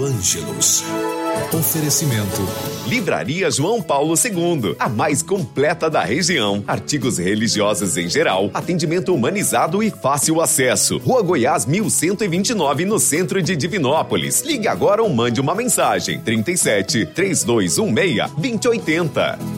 Ângelos. Oferecimento. Livraria João Paulo II, a mais completa da região. Artigos religiosos em geral, atendimento humanizado e fácil acesso. Rua Goiás 1129, no centro de Divinópolis. Ligue agora ou mande uma mensagem. 37 3216 2080.